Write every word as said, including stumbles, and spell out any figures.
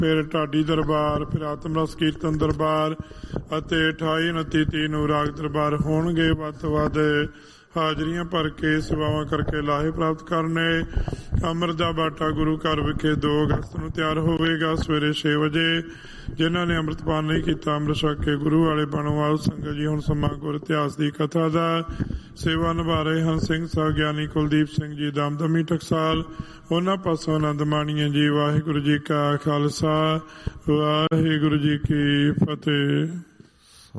ਫਿਰ ਢਾਡੀ ਦਰਬਾਰ, ਫਿਰ ਆਤਮਰਸ ਕੀਰਤਨ ਦਰਬਾਰ ਅਤੇ ਅਠਾਈ ਉਨੱਤੀ ਤੀਹ ਨੂੰ ਰਾਗ ਦਰਬਾਰ ਹੋਣਗੇ। ਵੱਧ ਤੋਂ ਵੱਧ ਹਾਜ਼ਰੀਆਂ ਭਰ ਕੇ ਸੇਵਾਵਾਂ ਕਰਕੇ ਲਾਹੇ ਪ੍ਰਾਪਤ ਕਰਨੇ। ਅੰਮ੍ਰਿਤ ਦਾ ਬਾਟਾ ਗੁਰੂ ਘਰ ਵਿਖੇ ਦੋ ਅਗਸਤ ਨੂੰ ਤਿਆਰ ਹੋਵੇਗਾ ਸਵੇਰੇ ਛੇ ਵਜੇ। ਜਿਨ੍ਹਾਂ ਨੇ ਅੰਮ੍ਰਿਤਪਾਨ ਨਹੀਂ ਕੀਤਾ ਅੰਮ੍ਰਿਤ ਛਕ ਕੇ ਗੁਰੂ ਵਾਲੇ ਬਣੋ। ਆਓ ਸੰਗਤ ਜੀ, ਹੁਣ ਸਮਾਂ ਗੁਰ ਇਤਿਹਾਸ ਦੀ ਕਥਾ ਦਾ। ਸੇਵਾ ਨਿਭਾ ਰਹੇ ਹਨ ਸਿੰਘ ਸਾਹਿਬ ਗਿਆਨੀ ਕੁਲਦੀਪ ਸਿੰਘ ਜੀ ਦਮਦਮੀ ਟਕਸਾਲ। ਉਹਨਾਂ ਪਾਸੋਂ ਆਨੰਦ ਮਾਣੀਏ ਜੀ। ਵਾਹਿਗੁਰੂ ਜੀ ਕਾ ਖਾਲਸਾ, ਵਾਹਿਗੁਰੂ ਜੀ ਕੀ ਫਤਿਹ।